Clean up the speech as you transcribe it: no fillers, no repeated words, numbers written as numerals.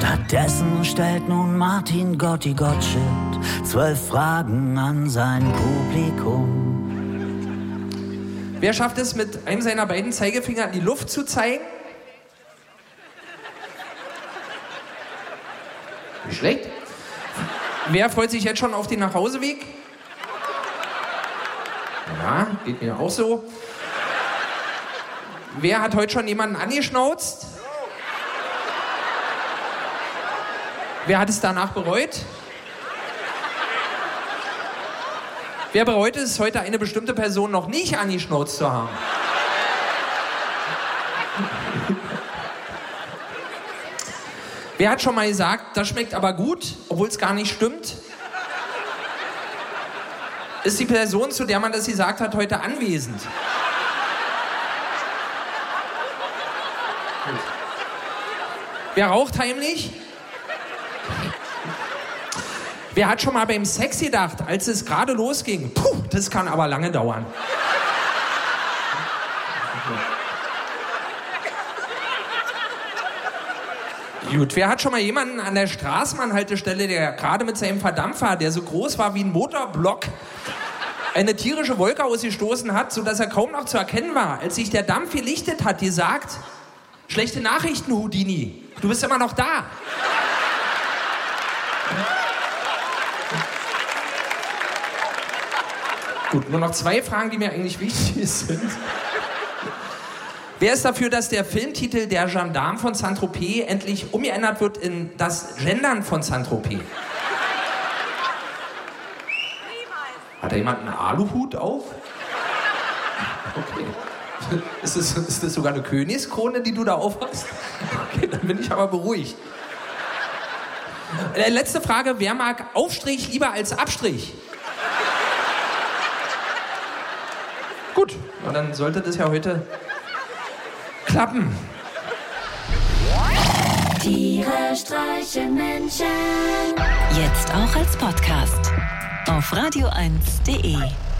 Stattdessen stellt nun Martin Gotti Gottschild 12 Fragen an sein Publikum. Wer schafft es, mit einem seiner beiden Zeigefinger in die Luft zu zeigen? Nicht schlecht. Wer freut sich jetzt schon auf den Nachhauseweg? Ja, geht mir auch so. Wer hat heute schon jemanden angeschnauzt? Wer hat es danach bereut? Wer bereut es, heute eine bestimmte Person noch nicht angeschnauzt zu haben? Wer hat schon mal gesagt, das schmeckt aber gut, obwohl es gar nicht stimmt? Ist die Person, zu der man das gesagt hat, heute anwesend? Gut. Wer raucht heimlich? Wer hat schon mal beim Sex gedacht, als es gerade losging? Puh, das kann aber lange dauern. Gut, wer hat schon mal jemanden an der Straßenbahnhaltestelle, der gerade mit seinem Verdampfer, der so groß war wie ein Motorblock, eine tierische Wolke ausgestoßen hat, sodass er kaum noch zu erkennen war, als sich der Dampf gelichtet hat, gesagt, schlechte Nachrichten, Houdini, du bist immer noch da. Gut, nur noch 2 Fragen, die mir eigentlich wichtig sind. Wer ist dafür, dass der Filmtitel Der Gendarme von Saint-Tropez endlich umgeändert wird in Das Gendern von Saint-Tropez? Hat da jemand einen Aluhut auf? Okay. Ist das sogar eine Königskrone, die du da aufhast? Okay, dann bin ich aber beruhigt. Letzte Frage, wer mag Aufstrich lieber als Abstrich? Gut, und dann sollte das ja heute klappen. Tiere streichen Menschen. Jetzt auch als Podcast auf radio1.de.